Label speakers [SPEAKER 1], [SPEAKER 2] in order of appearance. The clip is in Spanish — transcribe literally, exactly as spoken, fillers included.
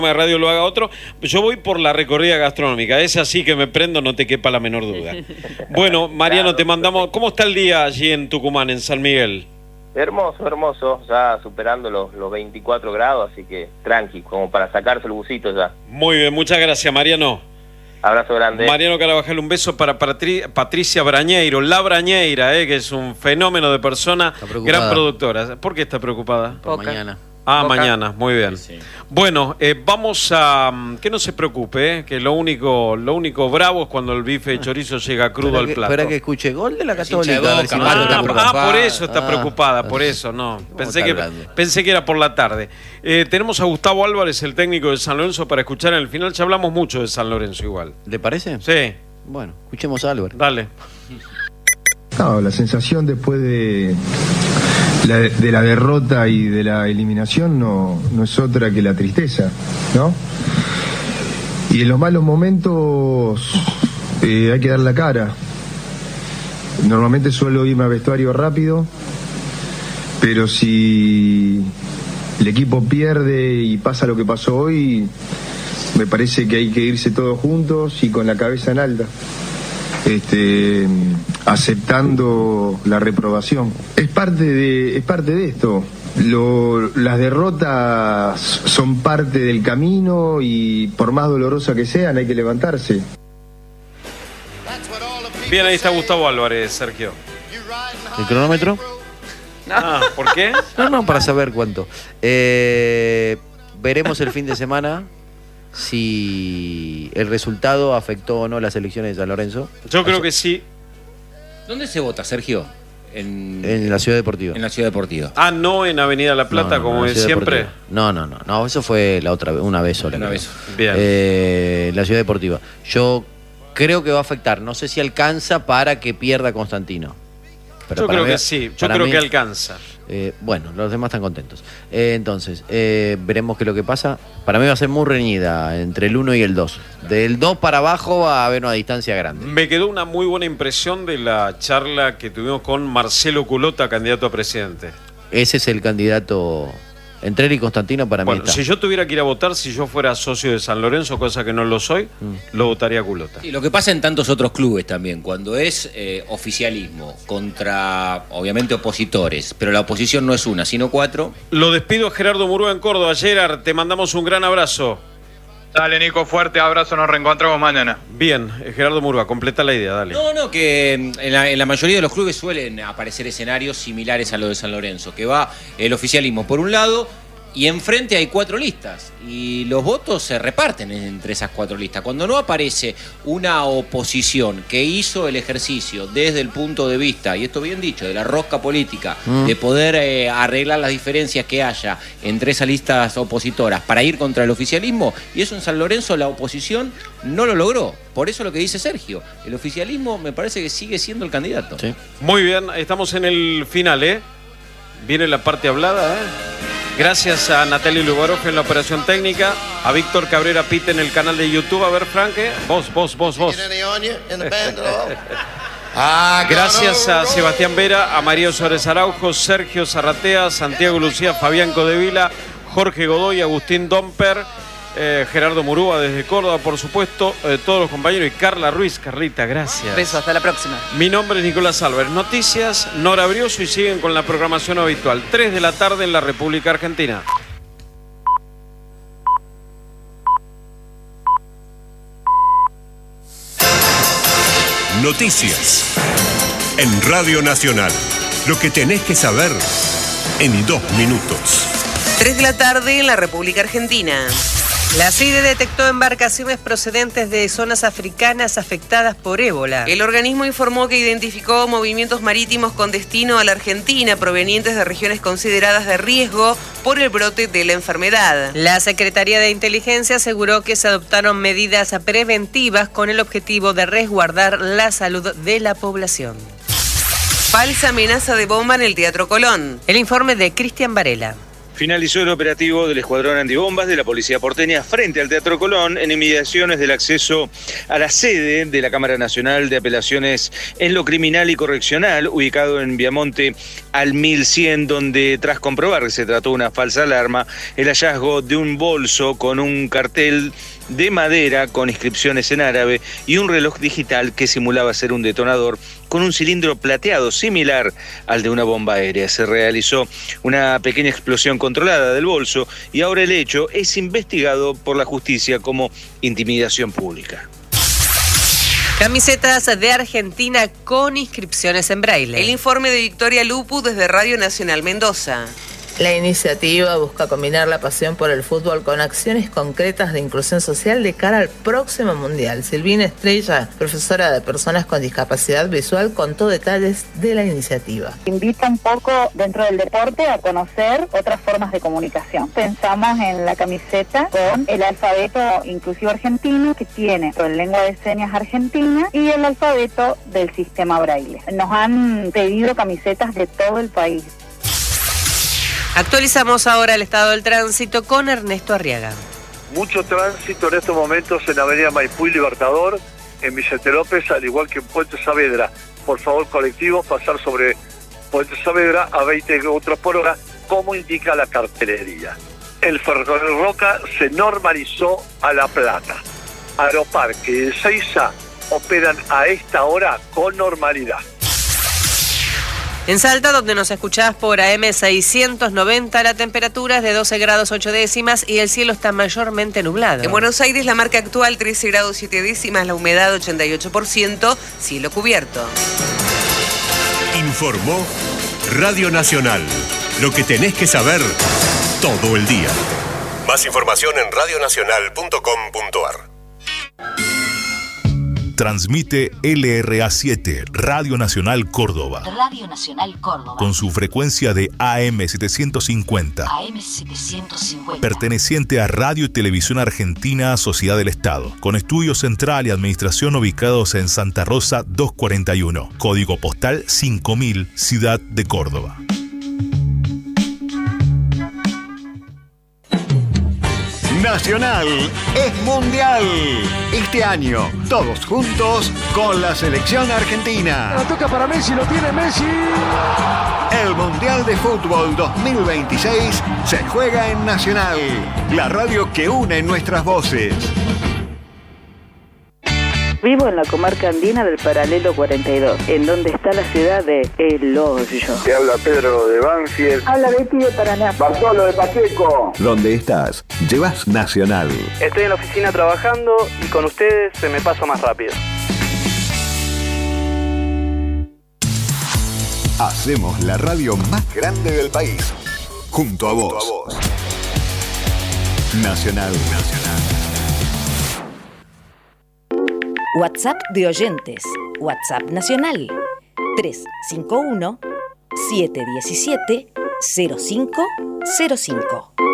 [SPEAKER 1] de radio lo haga otro. Yo voy por la recorrida gastronómica. Es así que me prendo, no te quepa la menor duda. Bueno, Mariano, claro, te mandamos... ¿Cómo está el día allí en Tucumán, en San Miguel?
[SPEAKER 2] Hermoso, hermoso. Ya superando los, los veinticuatro grados, así que tranqui, como para sacarse el busito ya.
[SPEAKER 1] Muy bien, muchas gracias, Mariano.
[SPEAKER 2] Abrazo grande.
[SPEAKER 1] Mariano Carabajal, un beso para Patri Patricia Brañeiro, la Brañeira, eh, que es un fenómeno de persona, gran productora. ¿Por qué está preocupada?
[SPEAKER 3] Por Boca. Mañana.
[SPEAKER 1] Ah, Boca. Mañana, muy bien. Sí, sí. Bueno, eh, vamos a... Que no se preocupe, eh, que lo único lo único bravo es cuando el bife de chorizo llega crudo al plato.
[SPEAKER 3] Espera que escuche gol de la Católica.
[SPEAKER 1] De Boca, si ah, ah, por eso está ah, preocupada, por eso, no. Pensé que, pensé que era por la tarde. Eh, tenemos a Gustavo Álvarez, el técnico de San Lorenzo, para escuchar en el final. Ya hablamos mucho de San Lorenzo igual.
[SPEAKER 3] ¿Le parece?
[SPEAKER 1] Sí.
[SPEAKER 3] Bueno, escuchemos a Álvarez.
[SPEAKER 1] Dale.
[SPEAKER 4] No, la sensación después de... La, de la derrota y de la eliminación no, no es otra que la tristeza, ¿no? Y en los malos momentos eh, hay que dar la cara. Normalmente suelo irme a vestuario rápido, pero si el equipo pierde y pasa lo que pasó hoy, me parece que hay que irse todos juntos y con la cabeza en alta. Este, aceptando la reprobación. Es parte de, es parte de esto. Lo, las derrotas son parte del camino y por más dolorosa que sean hay que levantarse.
[SPEAKER 1] Bien, ahí está Gustavo Álvarez, Sergio.
[SPEAKER 3] ¿El cronómetro?
[SPEAKER 1] Ah, ¿por qué?
[SPEAKER 3] No, no, para saber cuánto. Eh, veremos el fin de semana si el resultado afectó o no las elecciones de San Lorenzo.
[SPEAKER 1] Yo creo que sí.
[SPEAKER 5] ¿Dónde se vota, Sergio? En,
[SPEAKER 3] en la Ciudad Deportiva.
[SPEAKER 5] En la Ciudad Deportiva.
[SPEAKER 1] Ah, no en Avenida La Plata, no, no, como es siempre.
[SPEAKER 3] Deportiva. No, no, no, no, eso fue la otra vez, una vez sola.
[SPEAKER 5] Una vez.
[SPEAKER 1] Bien.
[SPEAKER 3] Eh, la Ciudad Deportiva. Yo creo que va a afectar. No sé si alcanza para que pierda Constantino.
[SPEAKER 1] Pero Yo creo mí, que sí. Yo creo mí, que alcanza.
[SPEAKER 3] Eh, bueno, los demás están contentos. Eh, entonces, eh, veremos qué es lo que pasa. Para mí va a ser muy reñida entre el uno y el dos. Del dos para abajo va a haber una distancia grande.
[SPEAKER 1] Me quedó una muy buena impresión de la charla que tuvimos con Marcelo Culota, candidato a presidente.
[SPEAKER 3] Ese es el candidato... Entre él y Constantino para
[SPEAKER 1] bueno,
[SPEAKER 3] mí está.
[SPEAKER 1] Si yo tuviera que ir a votar, si yo fuera socio de San Lorenzo, cosa que no lo soy, mm. lo votaría a Culota.
[SPEAKER 5] Y lo que pasa en tantos otros clubes también, cuando es eh, oficialismo contra, obviamente, opositores, pero la oposición no es una, sino cuatro.
[SPEAKER 1] Lo despido a Gerardo Murúa en Córdoba. Gerard, te mandamos un gran abrazo.
[SPEAKER 6] Dale, Nico, fuerte abrazo, nos reencontramos mañana.
[SPEAKER 1] Bien, Gerardo Murúa, completa la idea, dale.
[SPEAKER 5] No, no, que en la, en la mayoría de los clubes suelen aparecer escenarios similares a los de San Lorenzo, que va el oficialismo por un lado y enfrente hay cuatro listas y los votos se reparten entre esas cuatro listas. Cuando no aparece una oposición que hizo el ejercicio desde el punto de vista, y esto bien dicho, de la rosca política, mm. de poder eh, arreglar las diferencias que haya entre esas listas opositoras para ir contra el oficialismo, y eso en San Lorenzo la oposición no lo logró. Por eso lo que dice Sergio, el oficialismo me parece que sigue siendo el candidato.
[SPEAKER 1] Sí. Muy bien, estamos en el final, ¿eh? Viene la parte hablada, ¿eh? Gracias a Natalia Lubaroff en la operación técnica, a Víctor Cabrera Pite en el canal de YouTube. A ver, Franque, vos, vos, vos, vos. Gracias a Sebastián Vera, a María Suárez Araujo, Sergio Zarratea, Santiago Lucía, Fabián Codevila, Jorge Godoy, Agustín Domper, eh, Gerardo Murúa desde Córdoba, por supuesto, eh, todos los compañeros, y Carla Ruiz. Carlita, gracias.
[SPEAKER 7] Beso, hasta la próxima.
[SPEAKER 1] Mi nombre es Nicolás Álvarez. Noticias, Nora Brioso, y siguen con la programación habitual. tres de la tarde en la República Argentina.
[SPEAKER 8] Noticias en Radio Nacional. Lo que tenés que saber en dos minutos.
[SPEAKER 7] tres de la tarde en la República Argentina. La C I D E detectó embarcaciones procedentes de zonas africanas afectadas por ébola. El organismo informó que identificó movimientos marítimos con destino a la Argentina provenientes de regiones consideradas de riesgo por el brote de la enfermedad. La Secretaría de Inteligencia aseguró que se adoptaron medidas preventivas con el objetivo de resguardar la salud de la población. Falsa amenaza de bomba en el Teatro Colón. El informe de Cristian Varela.
[SPEAKER 9] Finalizó el operativo del Escuadrón Antibombas de la Policía Porteña frente al Teatro Colón en inmediaciones del acceso a la sede de la Cámara Nacional de Apelaciones en lo Criminal y Correccional, ubicado en Viamonte al mil cien, donde tras comprobar que se trató de una falsa alarma, el hallazgo de un bolso con un cartel de madera con inscripciones en árabe y un reloj digital que simulaba ser un detonador con un cilindro plateado similar al de una bomba aérea. Se realizó una pequeña explosión controlada del bolso y ahora el hecho es investigado por la justicia como intimidación pública.
[SPEAKER 7] Camisetas de Argentina con inscripciones en braille. El informe de Victoria Lupu desde Radio Nacional Mendoza.
[SPEAKER 10] La iniciativa busca combinar la pasión por el fútbol con acciones concretas de inclusión social de cara al próximo Mundial. Silvina Estrella, profesora de personas con discapacidad visual, contó detalles de la iniciativa.
[SPEAKER 11] Invita un poco dentro del deporte a conocer otras formas de comunicación. Pensamos en la camiseta con el alfabeto inclusivo argentino, que tiene la lengua de señas argentina y el alfabeto del sistema braille. Nos han pedido camisetas de todo el país.
[SPEAKER 7] Actualizamos ahora el estado del tránsito con Ernesto Arriaga.
[SPEAKER 12] Mucho tránsito en estos momentos en Avenida Maipú y Libertador, en Vicente López, al igual que en Puente Saavedra. Por favor, colectivos, pasar sobre Puente Saavedra a veinte kilómetros por hora, como indica la cartelería. El ferrocarril Roca se normalizó a La Plata. Aeroparque y Ezeiza operan a esta hora con normalidad.
[SPEAKER 7] En Salta, donde nos escuchás por A M seiscientos noventa, la temperatura es de doce grados ocho décimas y el cielo está mayormente nublado. En Buenos Aires, la marca actual trece grados siete décimas, la humedad ochenta y ocho por ciento, cielo cubierto.
[SPEAKER 8] Informó Radio Nacional. Lo que tenés que saber todo el día. Más información en radio nacional punto com punto a r.
[SPEAKER 13] Transmite L R A siete, Radio Nacional Córdoba.
[SPEAKER 14] Radio Nacional Córdoba.
[SPEAKER 13] Con su frecuencia de A M setecientos cincuenta.
[SPEAKER 14] A M setecientos cincuenta.
[SPEAKER 13] Perteneciente a Radio y Televisión Argentina, Sociedad del Estado. Con estudio central y administración ubicados en Santa Rosa doscientos cuarenta y uno. Código postal cinco mil, Ciudad de Córdoba.
[SPEAKER 15] Nacional es mundial. Este año, todos juntos con la selección argentina.
[SPEAKER 16] La toca para Messi, lo tiene Messi.
[SPEAKER 15] El Mundial de Fútbol dos mil veintiséis se juega en Nacional, la radio que une nuestras voces.
[SPEAKER 17] Vivo en la comarca andina del Paralelo cuarenta y dos, en donde está la ciudad de El Hoyo.
[SPEAKER 18] Te habla Pedro de Banfield.
[SPEAKER 17] Habla Betty de Paraná.
[SPEAKER 18] Bartolo de Pacheco.
[SPEAKER 15] ¿Dónde estás? Llevas Nacional.
[SPEAKER 19] Estoy en la oficina trabajando y con ustedes se me pasa más rápido.
[SPEAKER 15] Hacemos la radio más grande del país. Junto a vos. Junto a vos. Nacional. Nacional.
[SPEAKER 14] WhatsApp de oyentes. WhatsApp nacional. tres cinco uno, siete uno siete, cero cinco cero cinco.